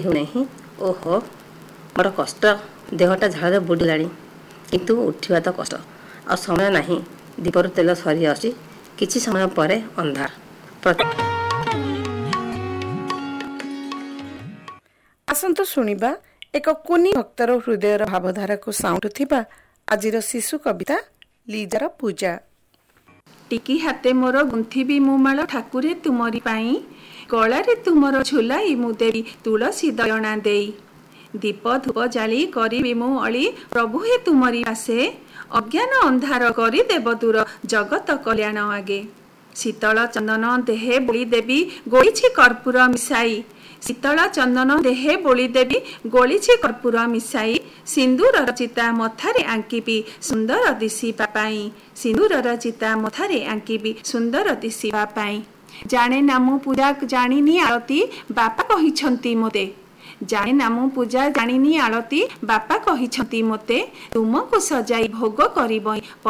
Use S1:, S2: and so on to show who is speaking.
S1: ହେଉନାହିଁ। ଓହୋ ବଡ଼ କଷ୍ଟ, ଦେହଟା ଝାଳରେ ବୁଡ଼ିଲାଣି, କିନ୍ତୁ ଉଠିବା ତ କଷ୍ଟ। ଆଉ ସମୟ ନାହିଁ, ଦୀପରୁ ତେଲ ସରି ଆସୁଛି। କିଛି ସମୟ ପରେ ଅନ୍ଧାର।
S2: ଆସନ୍ତୁ ଶୁଣିବା ଏକ କୁନି ଭକ୍ତର ହୃଦୟର ଭାବଧାରାକୁ ସାଉଁଟୁଥିବା ଆଜିର ଶିଶୁ କବିତା ଲିଜାର ପୂଜା।
S3: ଟିକି ହାତେ ମୋର ଗୁନ୍ଥିବି ମୁଁ ମାଳ ଠାକୁରେ ତୁମରି ପାଇଁ, ଗଳାରେ ତୁମର ଝୁଲାଇ ମୁଁ ଦେବି ତୁଳସୀ ଦୟଣା ଦେଇ। ଦୀପ ଧୂପ ଜାଳି କରିବି ମୁଁ ଅଳି ପ୍ରଭୁ ହେ ତୁମରି ଆସେ, ଅଜ୍ଞାନ ଅନ୍ଧାର କରିଦେବ ଦୂର ଜଗତ କଲ୍ୟାଣ ଆଗେ। ଶୀତଳ ଚନ୍ଦନ ଦେହେ ବୋଳି ଦେବି ଗୋଳିଛି କର୍ପୂର ମିଶାଇ, ଶୀତଳ ଚନ୍ଦନ ଦେହେ ବୋଳି ଦେବି ଗୋଳିଛି କର୍ପୂର ମିଶାଇ, ସିନ୍ଦୁରର ଚିତା ମଥାରେ ଆଙ୍କିବି ସୁନ୍ଦର ଦିଶିବା ପାଇଁ, ସିନ୍ଦୁରର ଚିତା ମଥାରେ ଆଙ୍କିବି ସୁନ୍ଦର ଦିଶିବା ପାଇଁ। ଜାଣେ ନା ମୁଁ ପୂଜା ଜାଣିନି ଆଳତି ବାପା କହିଛନ୍ତି ମୋତେ, ଜାଣେ ନା ମୁଁ ପୂଜା ଜାଣିନି ଆଳତି ବାପା କହିଛନ୍ତି ମୋତେ, ତୁମକୁ ସଜାଇ ଭୋଗ କରିବ